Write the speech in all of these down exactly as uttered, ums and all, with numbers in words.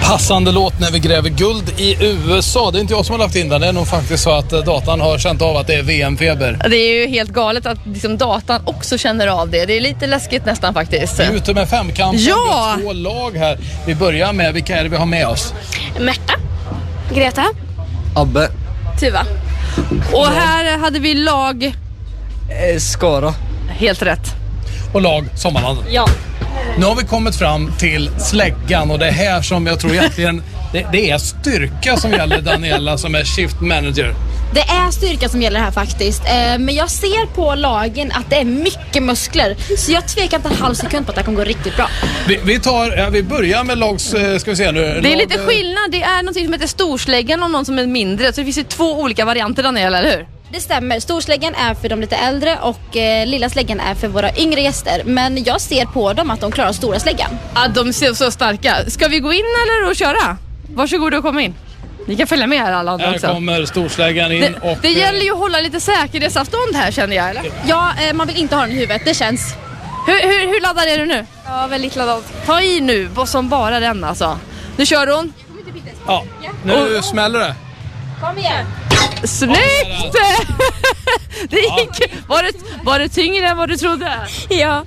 Passande låt när vi gräver guld i U S A. Det är inte jag som har lagt in den. Det är nog faktiskt så att datan har känt av att det är V M-feber. Det är ju helt galet att liksom datan också känner av det. Det är lite läskigt nästan faktiskt. Vi är ute med femkampen. Ja! Vi har två lag här. Vi börjar med, vilka är det vi har med oss? Märta. Greta. Abbe. Tuva. Och här hade vi lag... Eh, Skara. Helt rätt. Och lag Sommarland. Ja. Nu har vi kommit fram till släggan och det är här som jag tror egentligen det, det är styrka som gäller Daniela som är shift manager. Det är styrka som gäller här faktiskt. Eh, men jag ser på lagen att det är mycket muskler. Så jag tvekar inte en halv sekund på att det kommer gå riktigt bra. Vi, vi, tar, ja, vi börjar med lags, ska vi se nu. Det är lag, lite skillnad. Det är något som heter storsläggan och någon som är mindre. Så det finns ju två olika varianter, Daniela, eller hur? Det stämmer. Storsläggan är för de lite äldre och eh, lilla släggan är för våra yngre gäster. Men jag ser på dem att de klarar stora släggan. Ja, de ser så starka. Ska vi gå in eller och köra? Varsågod och kom in. Ni kan följa med här alla andra Här också. kommer storsläggan in. Det, och, det gäller ju att hålla lite säkerhetsavstånd här, känner jag, eller? Ja, eh, man vill inte ha den i huvudet. Det känns. Hur, hur, hur laddad är du nu? Ja, väldigt laddad. Ta i nu, vad som bara den alltså. Nu kör hon. Ja, nu smäller det. Kom igen. Snyggt! Det gick. Var det, var det tyngre än vad du trodde? Ja.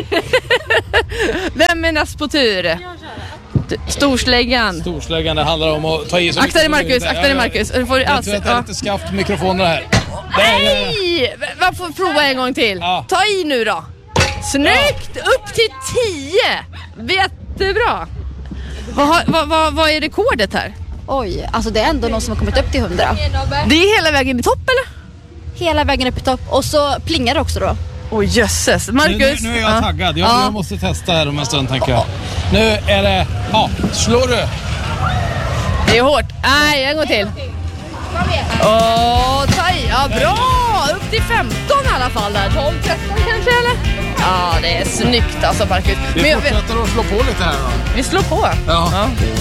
Vem är näst på tur? Storsläggan. Storsläggan, det handlar om att ta i så Akta dig, mycket Marcus, akta dig, Marcus. Du får Jag alltså, tror att det är ja. lite skaft på mikrofonerna här. Nej! Man får prova en gång till. Ja. Ta i nu då. Snyggt! Upp till tio. Jättebra. Vad, har- vad, vad, vad är rekordet här? Oj, alltså det är ändå någon som har kommit upp till hundra. Det är hela vägen i topp, eller? Hela vägen upp i topp. Och så plingar det också då. Oj, jösses. Nu, Marcus. nu, nu är jag Ja. taggad. Jag, Ja. jag måste testa här om en stund, tänker jag. Nu är det... Ja, slår du? Det är hårt. Nej, en gång till. Åh, ta i. Ja, bra. Upp till femton i alla fall där. tolv tretton kanske, eller? Ja, det är snyggt alltså, Marcus. Vi Men jag vet- fortsätter att slå på lite här då. vi slår på. Ja.